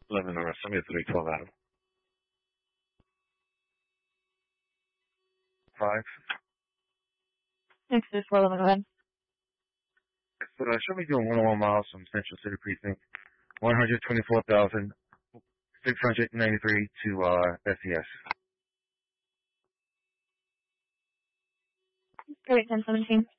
11 or somebody 312 Adam. 5. Next is 411, go ahead. So show me doing 101 miles from Central City Precinct, 124,693 to SES. Great, 1017.